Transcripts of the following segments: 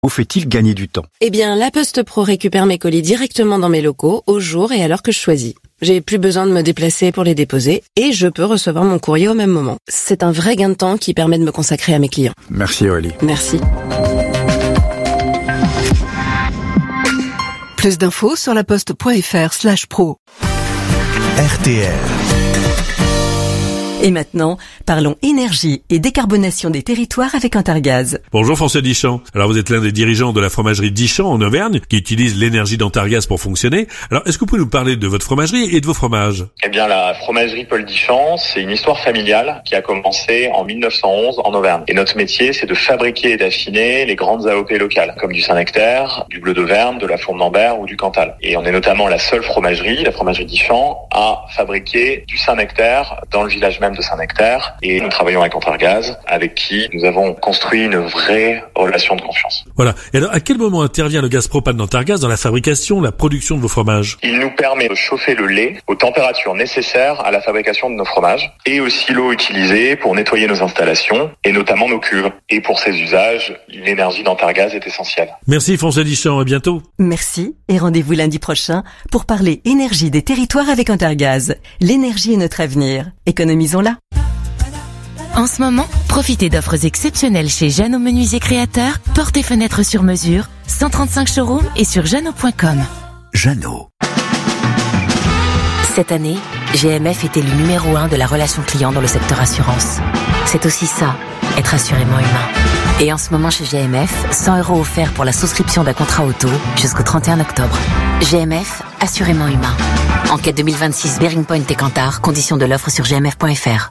vous fait-il gagner du temps? Eh bien, La Poste Pro récupère mes colis directement dans mes locaux, au jour et à l'heure que je choisis. J'ai plus besoin de me déplacer pour les déposer et je peux recevoir mon courrier au même moment. C'est un vrai gain de temps qui permet de me consacrer à mes clients. Merci Aurélie. Merci. Plus d'infos sur laposte.fr/pro. RTL. Et maintenant, parlons énergie et décarbonation des territoires avec Antargaz. Bonjour François Dichamp. Alors vous êtes l'un des dirigeants de la fromagerie Dichamp en Auvergne qui utilise l'énergie d'Antargaz pour fonctionner. Alors est-ce que vous pouvez nous parler de votre fromagerie et de vos fromages? Eh bien la fromagerie Paul Dichamp, c'est une histoire familiale qui a commencé en 1911 en Auvergne. Et notre métier, c'est de fabriquer et d'affiner les grandes AOP locales, comme du Saint-Nectaire, du Bleu d'Auvergne, de la Fourme d'Ambert ou du Cantal. Et on est notamment la seule fromagerie, la fromagerie Dichamp, à fabriquer du Saint-Nectaire dans le village même de Saint-Nectaire, et nous travaillons avec Antargaz, avec qui nous avons construit une vraie relation de confiance. Voilà. Et alors, à quel moment intervient le gaz propane d'Antargaz dans la fabrication, la production de vos fromages? Il nous permet de chauffer le lait aux températures nécessaires à la fabrication de nos fromages, et aussi l'eau utilisée pour nettoyer nos installations, et notamment nos cuves. Et pour ces usages, l'énergie d'Antargaz est essentielle. Merci François Dichamp, à bientôt. Merci et rendez-vous lundi prochain pour parler énergie des territoires avec Antargaz. L'énergie est notre avenir. Économisons-la. En ce moment, profitez d'offres exceptionnelles chez Jeannot Menuisier Créateur, portes et fenêtres sur mesure, 135 showrooms et sur jeannot.com. Jeannot. Cette année, GMF était le numéro 1 de la relation client dans le secteur assurance. C'est aussi ça, être assurément humain. Et en ce moment chez GMF, 100 € offerts pour la souscription d'un contrat auto jusqu'au 31 octobre. GMF, assurément humain. Enquête 2026 Bearing Point et Kantar, conditions de l'offre sur gmf.fr.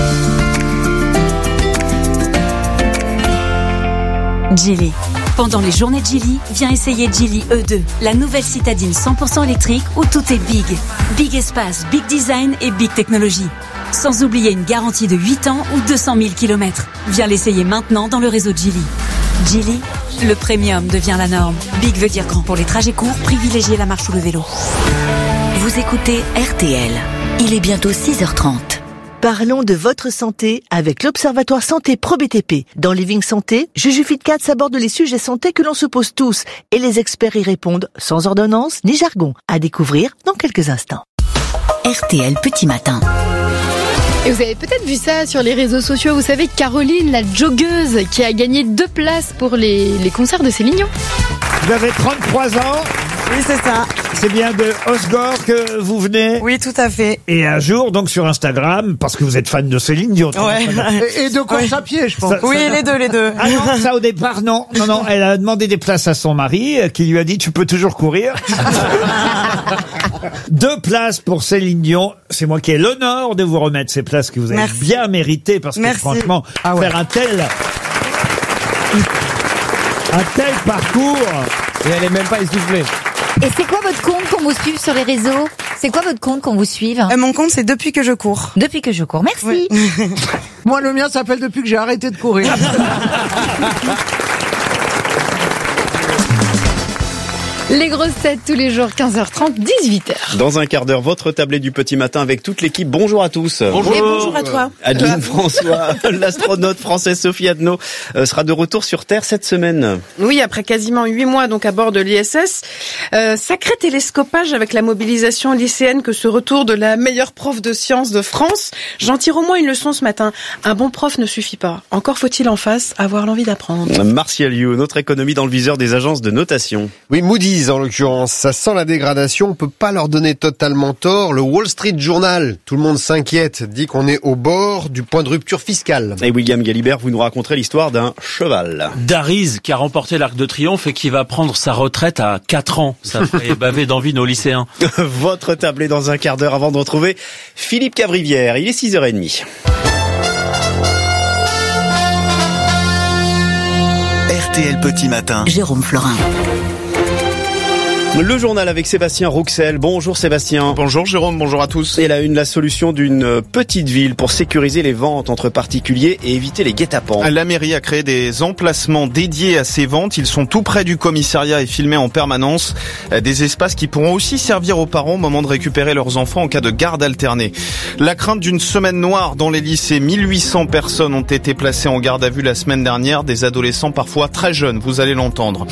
Geely. Pendant les journées de Geely, viens essayer Geely E2, la nouvelle citadine 100% électrique où tout est big. Big espace, big design et big technologie. Sans oublier une garantie de 8 ans ou 200 000 km. Viens l'essayer maintenant dans le réseau Geely. Geely, le premium devient la norme. Big veut dire grand. Pour les trajets courts, privilégiez la marche ou le vélo. Vous écoutez RTL. Il est bientôt 6h30. Parlons de votre santé avec l'Observatoire Santé Pro BTP. Dans Living Santé, Juju Fitcats aborde les sujets santé que l'on se pose tous et les experts y répondent sans ordonnance ni jargon. À découvrir dans quelques instants. RTL Petit Matin. Et vous avez peut-être vu ça sur les réseaux sociaux. Vous savez, Caroline, la joggeuse, qui a gagné 2 places pour les concerts de Céline Dion. Vous avez 33 ans. Oui, c'est ça. C'est bien de Osgore que vous venez? Oui, tout à fait. Et un jour, donc sur Instagram, parce que vous êtes fan de Céline Dion. Ouais. Et de course à pied, je pense. Oui, les deux. Ah non, ça au départ, non, elle a demandé des places à son mari, qui lui a dit, tu peux toujours courir. 2 places pour Céline Dion. C'est moi qui ai l'honneur de vous remettre ces places que vous avez bien méritées, parce que franchement, faire un tel parcours. Et elle est même pas essoufflée. Et c'est quoi votre compte qu'on vous suive sur les réseaux? C'est quoi votre compte qu'on vous suive? Mon compte, c'est Depuis que je cours. Depuis que je cours, merci. Oui. Moi, le mien s'appelle Depuis que j'ai arrêté de courir. Les grosses têtes tous les jours, 15h30, 18h. Dans un quart d'heure, votre tablée du petit matin avec toute l'équipe. Bonjour à tous. Bonjour. Et bonjour à toi. Adeline François, l'astronaute française Sophie Adno sera de retour sur Terre cette semaine. Oui, après quasiment 8 mois donc à bord de l'ISS. Sacré télescopage avec la mobilisation lycéenne que ce retour de la meilleure prof de sciences de France. J'en tire au moins une leçon ce matin. Un bon prof ne suffit pas. Encore faut-il en face avoir l'envie d'apprendre. Martial You, notre économie dans le viseur des agences de notation. Oui, Moody's en l'occurrence, ça sent la dégradation, on peut pas leur donner totalement tort. Le Wall Street Journal, tout le monde s'inquiète, dit qu'on est au bord du point de rupture fiscale. Et William Galibert, vous nous raconterez l'histoire d'un cheval. Dariz, qui a remporté l'Arc de Triomphe et qui va prendre sa retraite à 4 ans. Ça ferait baver d'envie nos lycéens. Votre tablée dans un quart d'heure avant de retrouver Philippe Cavrivière. Il est 6h30. RTL Petit Matin. Jérôme Florin. Le journal avec Sébastien Rouxel. Bonjour Sébastien. Bonjour Jérôme, bonjour à tous. Et la une, la solution d'une petite ville pour sécuriser les ventes entre particuliers et éviter les guet-apens. La mairie a créé des emplacements dédiés à ces ventes. Ils sont tout près du commissariat et filmés en permanence. Des espaces qui pourront aussi servir aux parents au moment de récupérer leurs enfants en cas de garde alternée. La crainte d'une semaine noire dans les lycées. 1800 personnes ont été placées en garde à vue la semaine dernière. Des adolescents parfois très jeunes, vous allez l'entendre.